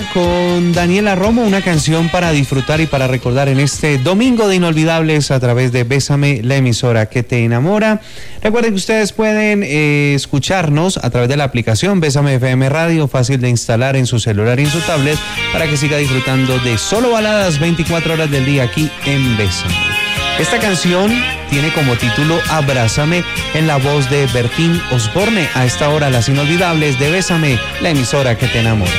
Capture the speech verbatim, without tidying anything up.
con Daniela Romo, una canción para disfrutar y para recordar en este domingo de inolvidables a través de Bésame, la emisora que te enamora. Recuerden que ustedes pueden eh, escucharnos a través de la aplicación Bésame F M Radio, fácil de instalar en su celular y en su tablet, para que siga disfrutando de solo baladas veinticuatro horas del día aquí en Bésame. Esta canción tiene como título Abrázame, en la voz de Bertín Osborne. A esta hora, las inolvidables de Bésame, la emisora que te enamora.